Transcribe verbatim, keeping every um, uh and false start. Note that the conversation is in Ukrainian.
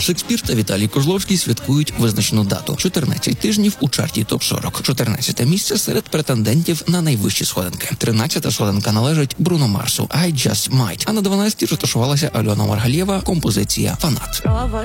Шекспір та Віталій Козловський святкують визначену дату – чотирнадцять тижнів у чарті топ сорок. чотирнадцяте місце серед претендентів на найвищі сходинки. тринадцята сходинка належить Бруно Марсу «I Just Might», а на дванадцятій розташувалася Альона Маргалєва композиція «Фанат».